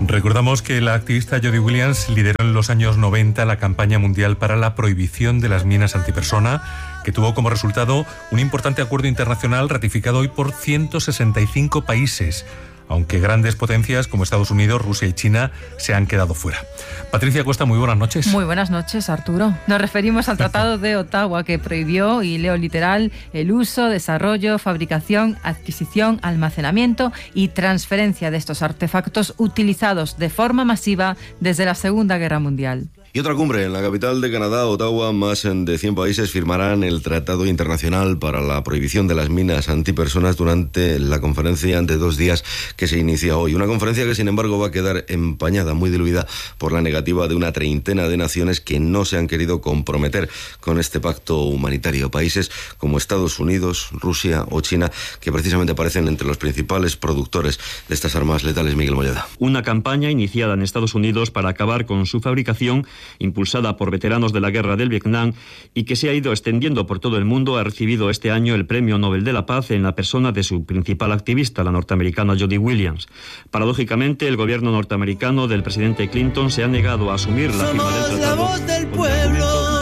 Recordamos que la activista Jody Williams lideró en los años 90 la campaña mundial para la prohibición de las minas antipersona, que tuvo como resultado un importante acuerdo internacional ratificado hoy por 165 países, aunque grandes potencias como Estados Unidos, Rusia y China se han quedado fuera. Patricia Costa, muy buenas noches. Muy buenas noches, Arturo. Nos referimos al Tratado de Ottawa, que prohibió, y leo literal, el uso, desarrollo, fabricación, adquisición, almacenamiento y transferencia de estos artefactos utilizados de forma masiva desde la Segunda Guerra Mundial. Y otra cumbre en la capital de Canadá, Ottawa. Más de 100 países firmarán el Tratado Internacional para la prohibición de las minas antipersonas durante la conferencia de 2 días que se inicia hoy. Una conferencia que, sin embargo, va a quedar empañada, muy diluida por la negativa de una treintena de naciones que no se han querido comprometer con este pacto humanitario. Países como Estados Unidos, Rusia o China, que precisamente aparecen entre los principales productores de estas armas letales. Miguel Molleda. Una campaña iniciada en Estados Unidos para acabar con su fabricación, impulsada por veteranos de la guerra del Vietnam y que se ha ido extendiendo por todo el mundo, ha recibido este año el Premio Nobel de la Paz en la persona de su principal activista, la norteamericana Jody Williams. Paradójicamente, el gobierno norteamericano del presidente Clinton se ha negado a asumir la firma del tratado. La voz del pueblo.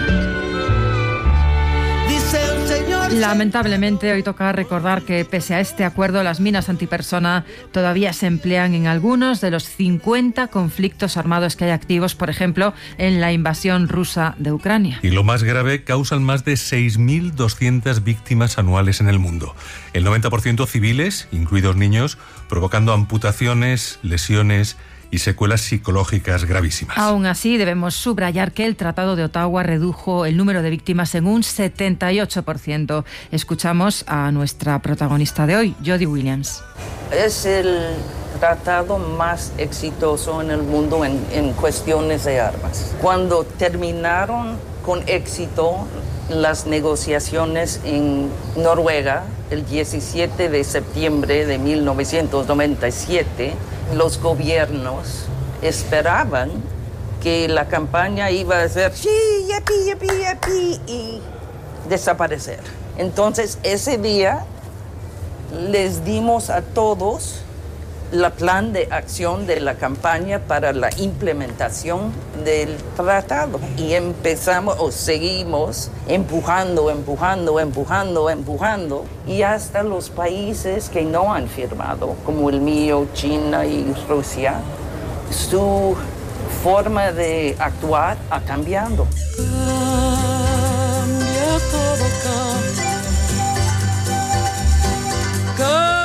Lamentablemente, hoy toca recordar que, pese a este acuerdo, las minas antipersona todavía se emplean en algunos de los 50 conflictos armados que hay activos, por ejemplo, en la invasión rusa de Ucrania. Y lo más grave, causan más de 6.200 víctimas anuales en el mundo. El 90% civiles, incluidos niños, provocando amputaciones, lesiones y secuelas psicológicas gravísimas. Aún así, debemos subrayar que el Tratado de Ottawa redujo el número de víctimas en un 78%. Escuchamos a nuestra protagonista de hoy, Jody Williams. Es el tratado más exitoso en el mundo en cuestiones de armas. Cuando terminaron con éxito las negociaciones en Noruega, el 17 de septiembre de 1997, los gobiernos esperaban que la campaña iba a ser sí, yapi, yapi, yapi, y desaparecer. Entonces, ese día les dimos a todos el plan de acción de la campaña para la implementación del tratado. Y empezamos, o seguimos, empujando, y hasta los países que no han firmado, como el mío, China y Rusia, su forma de actuar ha cambiado. Cambia todo, cambia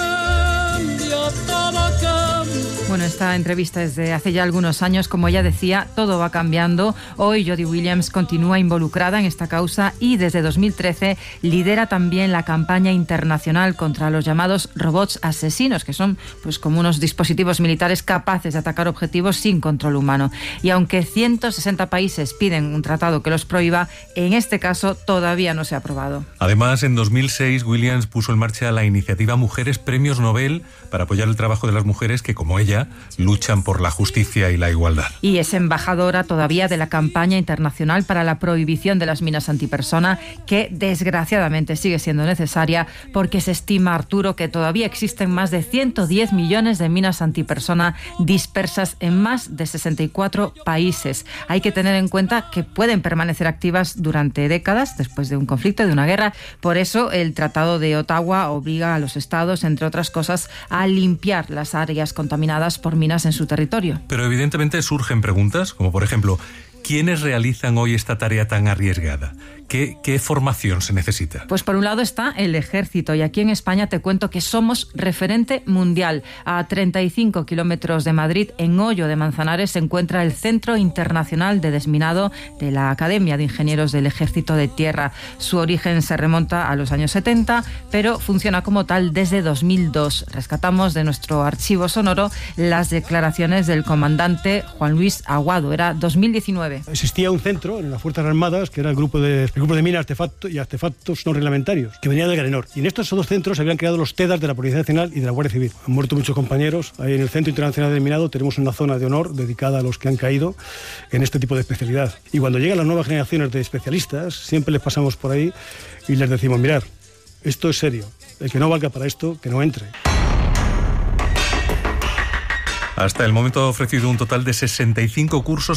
todo, cambia. Bueno, esta entrevista es de hace ya algunos años. Como ella decía, todo va cambiando. Hoy Jody Williams continúa involucrada en esta causa y desde 2013 lidera también la campaña internacional contra los llamados robots asesinos, que son pues como unos dispositivos militares capaces de atacar objetivos sin control humano. Y aunque 160 países piden un tratado que los prohíba, en este caso todavía no se ha aprobado. Además, en 2006 Williams puso en marcha la iniciativa Mujeres Premios Nobel para apoyar el trabajo de las mujeres que, como ella, luchan por la justicia y la igualdad. Y es embajadora todavía de la campaña internacional para la prohibición de las minas antipersona, que desgraciadamente sigue siendo necesaria porque se estima, Arturo, que todavía existen más de 110 millones de minas antipersona dispersas en más de 64 países. Hay que tener en cuenta que pueden permanecer activas durante décadas después de un conflicto, de una guerra. Por eso el Tratado de Ottawa obliga a los estados, entre otras cosas, a limpiar las áreas contaminadas por minas en su territorio. Pero evidentemente surgen preguntas, como por ejemplo, ¿quiénes realizan hoy esta tarea tan arriesgada? ¿Qué formación se necesita? Pues por un lado está el ejército, y aquí en España te cuento que somos referente mundial. A 35 kilómetros de Madrid, en Hoyo de Manzanares, se encuentra el Centro Internacional de Desminado de la Academia de Ingenieros del Ejército de Tierra. Su origen se remonta a los años 70, pero funciona como tal desde 2002. Rescatamos de nuestro archivo sonoro las declaraciones del comandante Juan Luis Aguado. Era 2019. Existía un centro en las Fuerzas Armadas que era el grupo de minas, artefactos y artefactos no reglamentarios, que venía del Granor. Y en estos dos centros se habían creado los TEDAS de la Policía Nacional y de la Guardia Civil. Han muerto muchos compañeros. Ahí en el Centro Internacional de Minado tenemos una zona de honor dedicada a los que han caído en este tipo de especialidad. Y cuando llegan las nuevas generaciones de especialistas, siempre les pasamos por ahí y les decimos, mirad, esto es serio. El que no valga para esto, que no entre. Hasta el momento ha ofrecido un total de 65 cursos